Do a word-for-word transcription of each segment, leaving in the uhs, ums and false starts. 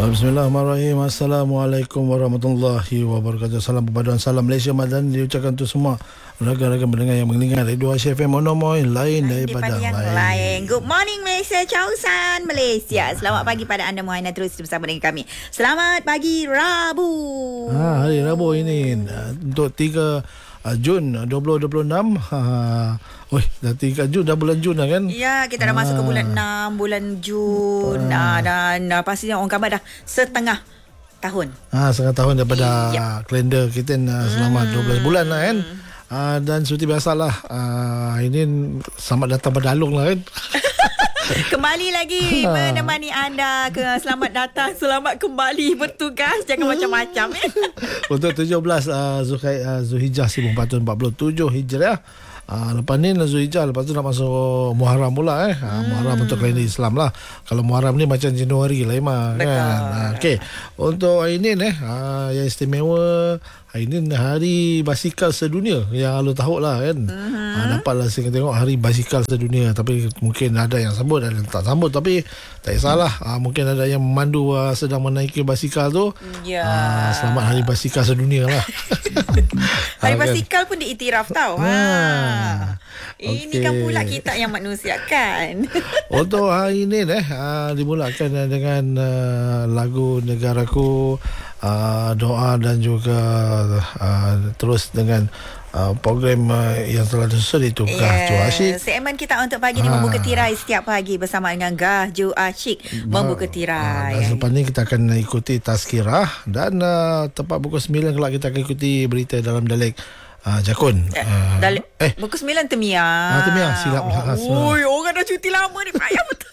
Bismillahirrahmanirrahim. Assalamualaikum warahmatullahi wabarakatuh. Salam perpaduan, salam Malaysia Madan diucapkan untuk semua rakan-rakan pendengar yang mendengar Radio Asia F M Monomoy lain daripada yang lain. lain. Good morning Malaysia, Chausan Malaysia. Selamat pagi pada anda Muhaina, terus bersama dengan kami. Selamat pagi Rabu. Ha, hari Rabu ini untuk tiga Jun dua ribu dua puluh enam. Ha, Oi, dah tiga Jun, dah bulan Jun dah kan? Ya, kita dah ha. masuk ke bulan enam, bulan Jun. Ha. Dan uh, pastinya orang khabar dah setengah tahun. Ah, ha, setengah tahun daripada yep. kalender kita uh, selama hmm. dua belas bulan lah kan. Uh, dan seperti biasalah, uh, ini selamat datang pada Alung lah kan. Kembali lagi menemani anda ke selamat datang, selamat kembali bertugas, jangan macam-macam eh. Untuk tujuh belas uh, Zulhijjah uh, Zulhijjah seribu empat ratus empat puluh tujuh Hijriah. Uh, lepas ni Zulhijjah, lepas tu nak masuk Muharram pula eh. Uh, Muharram hmm. untuk kalender Islam lah. Kalau Muharram ni macam Januari lah Imah kan. Uh, Okey. Untuk hari ni eh uh, yang istimewa, hari ni hari basikal sedunia yang lu tahu lah kan. Uh-huh. Uh, dapatlah saya tengok hari basikal sedunia, tapi mungkin ada yang sambut, ada yang tak sambut, tapi tak kisahlah. Uh, mungkin ada yang memandu uh, sedang menaiki basikal tu. Ya. Yeah. Uh, selamat hari basikal sedunia lah. Hari basikal pun diiktiraf tau. Ha. Ha. Ini okay. kan pula kita yang manusia kan. Untuk hari ini eh uh, dimulakan dengan uh, lagu Negaraku, uh, doa dan juga uh, terus dengan uh, program uh, yang telah disusun itu yeah. Gah Jo Asyik. Segmen kita untuk pagi ni ha. membuka tirai setiap pagi bersama dengan Gah Jo Asyik membuka tirai. Uh, dan selepas ni kita akan ikuti tazkirah, dan uh, tepat pukul sembilan kelak kita akan ikuti berita dalam dialek Uh, Jakun eh, uh, Dal- eh. Pukul sembilan Temia. Ah, Temia silap lah. Oh, orang dah cuti lama ni, payah betul.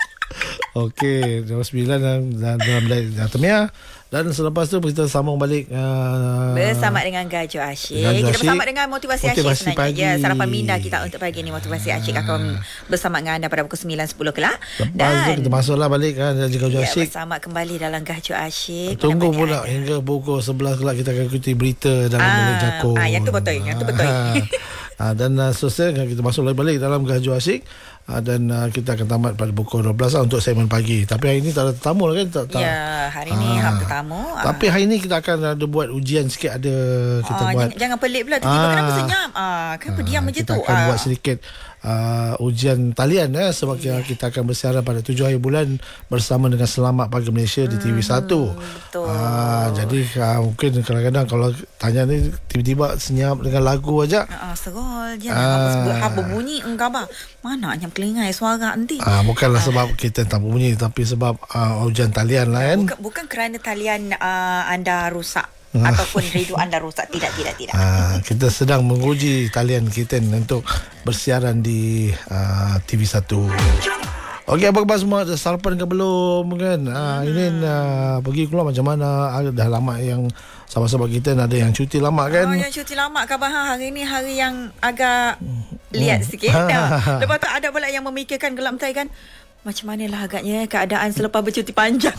Okey, jam sembilan dan dalam dalam Temia. Dan selepas tu kita sambung balik uh, bersama dengan Gah Jo Asyik. Kita bersama dengan Motivasi, Motivasi Asyik sebenarnya. Ya, sarapan minda kita untuk pagi ni Motivasi Asyik akan bersama dengan anda pada pukul sembilan sepuluh kelak. Lepas dan tu kita masuklah balik kan Gah Jo Asyik. Ya, bersama kembali dalam Gah Jo Asyik. Tunggu pula anda. Hingga pukul sebelas kelak kita akan ikuti berita dalam ah, Jakun. Ah, yang tu betul, yang tu betul. Ah, dan uh, selesai kita masuk balik dalam Gah Jo Asyik. Uh, dan uh, kita akan tamat pada pukul dua belas lah untuk segmen pagi. Tapi hari ini tak ada tetamu lah kan? Tak, tak. Ya, hari ini uh, hak tetamu. Tapi hari ini kita akan ada buat ujian sikit, ada kita uh, buat. Jangan, jangan pelik pula. Tiba-tiba uh, kenapa senyap? Uh, kenapa uh, diam macam tu? Kita akan uh. buat sedikit uh, ujian talian eh, sebab yeah. kita akan bersiaran pada tujuh hari bulan bersama dengan Selamat Pagi Malaysia di T V satu. Betul. Uh, jadi uh, mungkin kadang-kadang kalau tanya ni tiba-tiba senyap dengan lagu aja. Uh, serol je. Uh, apa bunyi engkau bah? Mana yang kelingai suara nanti? Ah, bukanlah ah. sebab kita tak bunyi, tapi sebab uh, ujian talian lah kan. Bukan, bukan kerana talian uh, anda rusak ataupun radio anda rusak. Tidak, tidak, tidak. Ah, kita sedang menguji talian kita untuk bersiaran di uh, T V satu. Okey, apa khabar semua? Dah sarapan ke belum kan? Ah, hmm. Ini uh, pergi keluar macam mana? Ah, dah lama yang sahabat-sahabat kita ada yang cuti lama kan? Oh, yang cuti lama khabar ha? Hari ni hari yang agak liat hmm. sikit. Dah. Lepas tu ada pula yang memikirkan gelap tai kan? Macam manalah agaknya keadaan selepas bercuti panjang.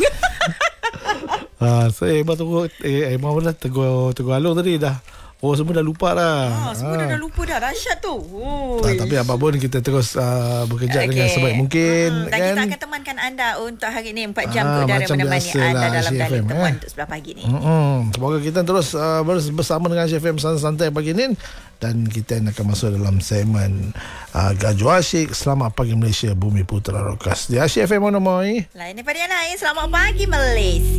Ah, saya baru tunggu eh, eh mana tegur tegur Alung tadi dah. Oh, semua dah lupa dah. Ah, semua ha. dah lupa dah. Dahsyat tu. Tak, tapi apa pun kita terus uh, bekerja okay. dengan sebaik mungkin. Hmm, dan kan? Kita akan temankan anda untuk hari ni empat jam ah, udara menemani anda lah, dalam dalam temuan eh. untuk sebelah pagi ni. Hmm, semoga kita terus uh, bersama dengan C F M santai pagi ni. Dan kita akan masuk dalam segmen uh, Gah Jo Asyik. Selamat Pagi Malaysia, Bumi Putera Rokas di Asyik F M Monomoy. Lain daripada yang lain. Selamat pagi Malaysia.